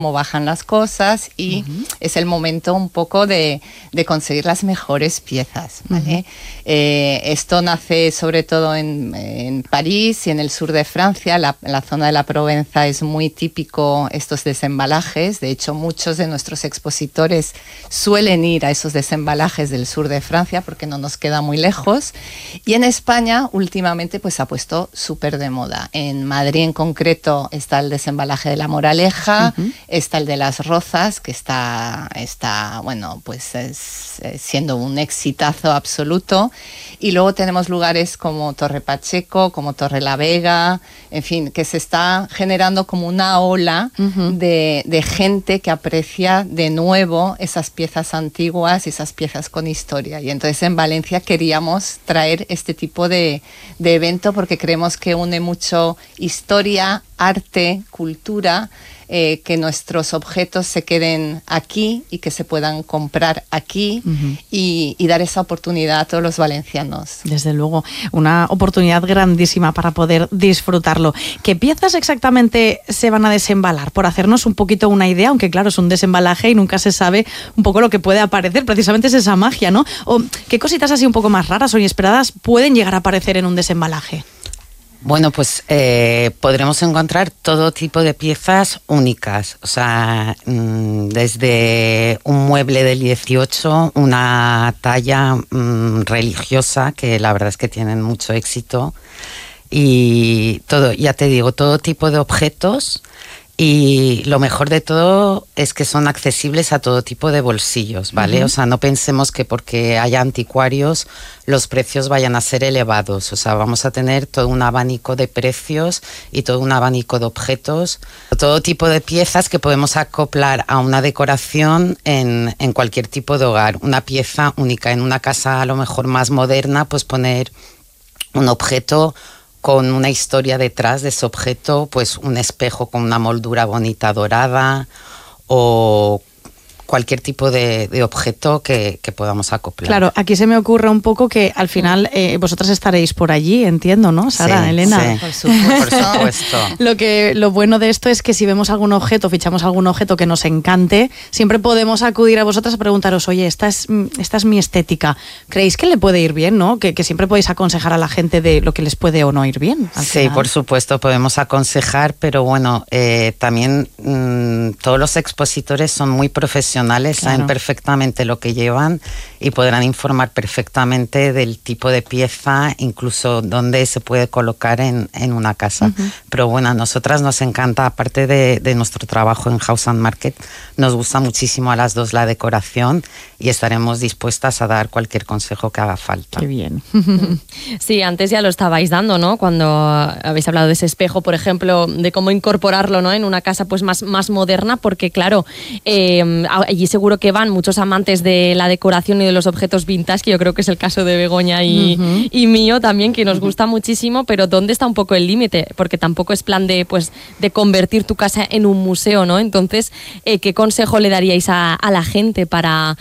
cómo bajan las cosas y es el momento un poco de conseguir las mejores piezas, ¿vale? Esto nace sobre todo en París y en el sur de Francia. La zona de la Provenza es muy típico estos desembalajes. De hecho, muchos de nuestros expositores suelen ir a esos desembalajes del sur de Francia porque no nos queda muy lejos. Y en España últimamente pues ha puesto súper de moda. En Madrid en concreto está el desembalaje de La Moraleja, está el de Las Rozas, que está bueno, pues siendo un exitazo absoluto. Y luego tenemos lugares como Torre Pacheco, como Torre la Vega, en fin, que se está generando como una ola de gente que aprecia de nuevo esas piezas antiguas y esas piezas con historia. Y entonces en Valencia queríamos traer este tipo de evento porque creemos que une mucho historia, arte, cultura, que nuestros objetos se queden aquí y que se puedan comprar aquí y dar esa oportunidad a todos los valencianos. Desde luego, una oportunidad grandísima para poder disfrutarlo. ¿Qué piezas exactamente se van a desembalar? Por hacernos un poquito una idea, aunque claro, es un desembalaje y nunca se sabe un poco lo que puede aparecer, precisamente es esa magia, ¿no? ¿O qué cositas así un poco más raras o inesperadas pueden llegar a aparecer en un desembalaje? Bueno, pues podremos encontrar todo tipo de piezas únicas, o sea, desde un mueble del 18, una talla religiosa, que la verdad es que tienen mucho éxito, y todo, ya te digo, todo tipo de objetos. Y lo mejor de todo es que son accesibles a todo tipo de bolsillos, ¿vale? O sea, no pensemos que porque haya anticuarios los precios vayan a ser elevados. O sea, vamos a tener todo un abanico de precios y todo un abanico de objetos, todo tipo de piezas que podemos acoplar a una decoración en cualquier tipo de hogar. Una pieza única en una casa a lo mejor más moderna, pues poner un objeto con una historia detrás de ese objeto, pues un espejo con una moldura bonita dorada o cualquier tipo de objeto que podamos acoplar. Claro, aquí se me ocurre un poco que al final vosotras estaréis por allí, entiendo, ¿no, Sara, sí, Elena? Sí, por supuesto. Lo bueno de esto es que si vemos algún objeto, fichamos algún objeto que nos encante, siempre podemos acudir a vosotras a preguntaros, oye, esta es mi estética, ¿creéis que le puede ir bien, no? Que siempre podéis aconsejar a la gente de lo que les puede o no ir bien. Sí, final. Por supuesto, podemos aconsejar, pero bueno, también todos los expositores son muy profesionales, saben perfectamente lo que llevan y podrán informar perfectamente del tipo de pieza, incluso dónde se puede colocar en una casa. Pero bueno, a nosotras nos encanta, aparte de nuestro trabajo en House and Market, nos gusta muchísimo a las dos la decoración y estaremos dispuestas a dar cualquier consejo que haga falta. Qué bien. Sí, antes ya lo estabais dando, ¿no? Cuando habéis hablado de ese espejo, por ejemplo, de cómo incorporarlo, ¿no? En una casa pues más moderna, porque claro, allí seguro que van muchos amantes de la decoración y de los objetos vintage, que yo creo que es el caso de Begoña y mío también, que nos gusta muchísimo, pero ¿dónde está un poco el límite? Porque tampoco es plan de convertir tu casa en un museo, ¿no? Entonces, ¿qué consejo le daríais a la gente para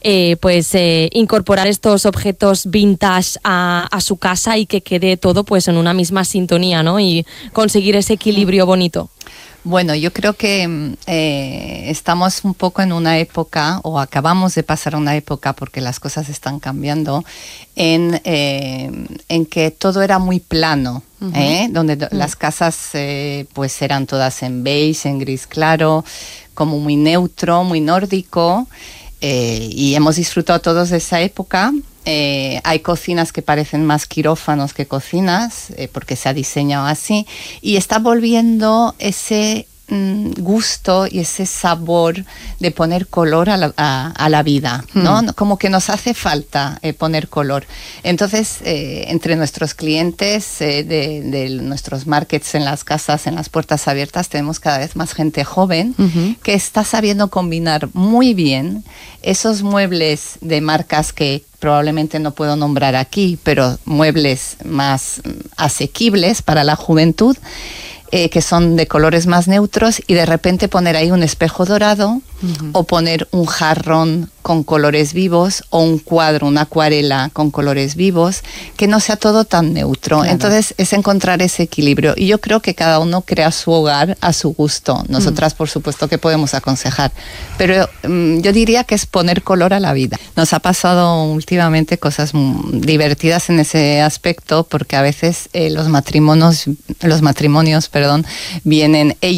incorporar estos objetos vintage a su casa y que quede todo pues en una misma sintonía, ¿no? Y conseguir ese equilibrio bonito. Bueno, yo creo que estamos un poco en una época, o acabamos de pasar una época, porque las cosas están cambiando, en que todo era muy plano, donde las casas pues eran todas en beige, en gris claro, como muy neutro, muy nórdico, y hemos disfrutado todos de esa época. Hay cocinas que parecen más quirófanos que cocinas, porque se ha diseñado así, y está volviendo ese gusto y ese sabor de poner color a la vida, ¿no? Como que nos hace falta poner color. Entonces, entre nuestros clientes de nuestros markets en las casas, en las puertas abiertas, tenemos cada vez más gente joven que está sabiendo combinar muy bien esos muebles de marcas que probablemente no puedo nombrar aquí, pero muebles más asequibles para la juventud, que son de colores más neutros, y de repente poner ahí un espejo dorado o poner un jarrón con colores vivos o un cuadro, una acuarela con colores vivos, que no sea todo tan neutro. Claro. Entonces es encontrar ese equilibrio y yo creo que cada uno crea su hogar a su gusto. Nosotras por supuesto que podemos aconsejar, pero yo diría que es poner color a la vida. Nos ha pasado últimamente cosas divertidas en ese aspecto porque a veces los matrimonios vienen ellos